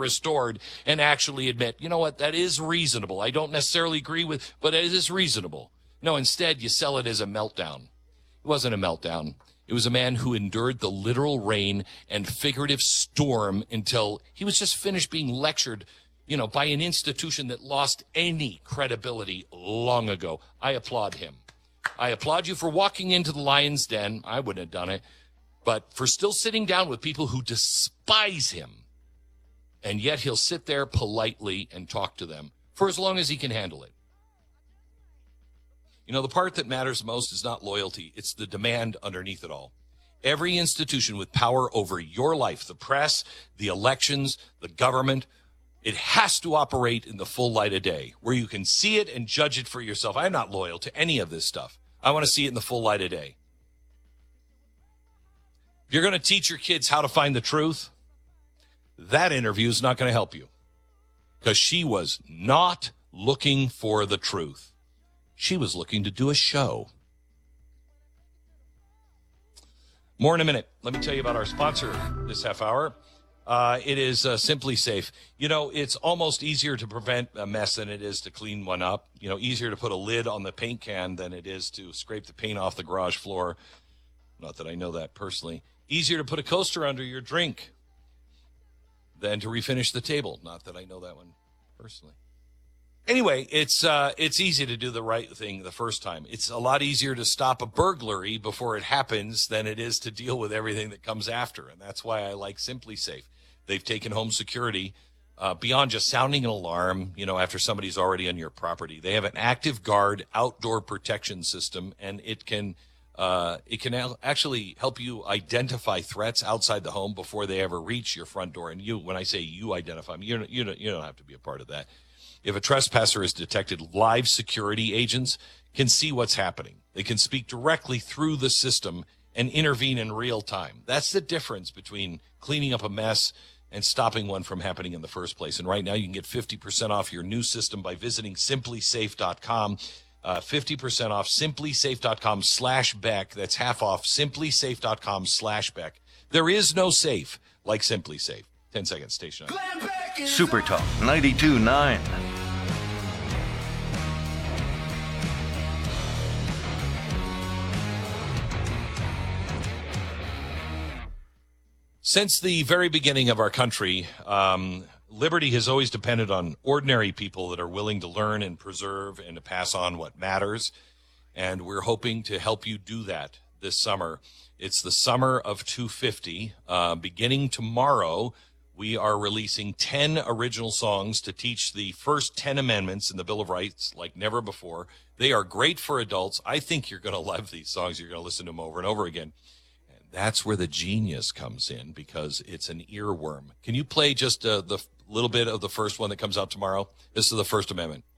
restored and actually admit, you know what, that is reasonable. I don't necessarily agree with, but it is reasonable. No, instead, you sell it as a meltdown. It wasn't a meltdown. It was a man who endured the literal rain and figurative storm until he was just finished being lectured, by an institution that lost any credibility long ago. I applaud him. I applaud you for walking into the lion's den. I wouldn't have done it. But for still sitting down with people who despise him. And yet he'll sit there politely and talk to them for as long as he can handle it. The part that matters most is not loyalty. It's the demand underneath it all. Every institution with power over your life, the press, the elections, the government, it has to operate in the full light of day where you can see it and judge it for yourself. I'm not loyal to any of this stuff. I want to see it in the full light of day. If you're going to teach your kids how to find the truth, that interview is not going to help you because she was not looking for the truth. She was looking to do a show. More in a minute. Let me tell you about our sponsor this half hour. It is Simply Safe. It's almost easier to prevent a mess than it is to clean one up. Easier to put a lid on the paint can than it is to scrape the paint off the garage floor. Not that I know that personally. Easier to put a coaster under your drink than to refinish the table. Not that I know that one personally. Anyway, it's easy to do the right thing the first time. It's a lot easier to stop a burglary before it happens than it is to deal with everything that comes after. And that's why I like Simply Safe. They've taken home security beyond just sounding an alarm, after somebody's already on your property. They have an Active Guard outdoor protection system, and it can actually help you identify threats outside the home before they ever reach your front door. And when I say you identify them, you don't have to be a part of that. If a trespasser is detected, live security agents can see what's happening. They can speak directly through the system and intervene in real time. That's the difference between cleaning up a mess and stopping one from happening in the first place. And right now you can get 50% off your new system by visiting simplysafe.com. 50% off simplysafe.com/Beck. That's half off simplysafe.com/Beck. There is no safe like Simply Safe. 10 seconds, station. Super Talk 92.9. Since the very beginning of our country, liberty has always depended on ordinary people that are willing to learn and preserve and to pass on what matters. And we're hoping to help you do that this summer. It's the summer of 250. Beginning tomorrow, we are releasing 10 original songs to teach the first 10 amendments in the Bill of Rights like never before. They are great for adults. I think you're going to love these songs. You're going to listen to them over and over again. And that's where the genius comes in because it's an earworm. Can you play just the little bit of the first one that comes out tomorrow? This is the First Amendment.